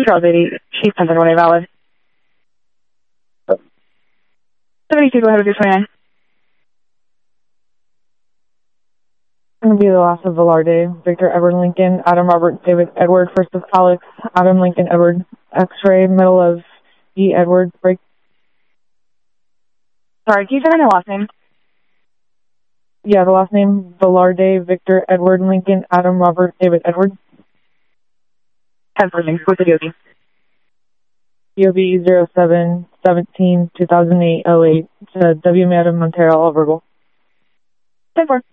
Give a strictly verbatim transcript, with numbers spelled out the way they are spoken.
Charles eighty, Chief ten one eight valid. seventy-two, go ahead with your twenty-nine. Going to be the last of Velarde, Victor Edward Lincoln, Adam Robert David Edward, first of Alex, Adam Lincoln Edward, X-ray, middle of E Edward, break. Sorry, can you say your last name? Yeah, the last name, Velarde, Victor Edward Lincoln, Adam Robert David Edward. ten fourteen, what's the D O B? D O B zero seven seventeen two thousand eight oh eight to W. Madam Montero, all verbal. ten four.